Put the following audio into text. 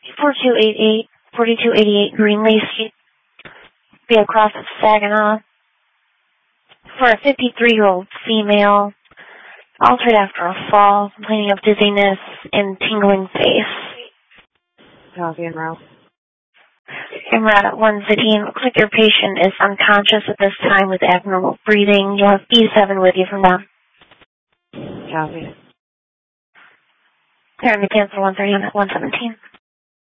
4288 Greenleaf Street, be across of Saginaw, for a 53-year-old female, altered after a fall, complaining of dizziness and tingling face. Copy and route. En route at 115. Looks like your patient is unconscious at this time with abnormal breathing. You'll have B7 with you from now. Copy. Clearing to cancel 130 on at 117.